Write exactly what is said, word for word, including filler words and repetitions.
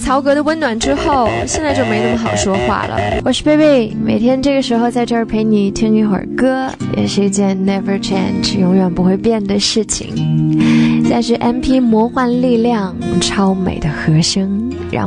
曹格的温暖之后，现在就没那么好说话了。我是贝贝，每天这个时候在这儿陪你听一会儿歌，也是一件 never change 永远不会变的事情。再是 M P 魔幻力量超美的和声，让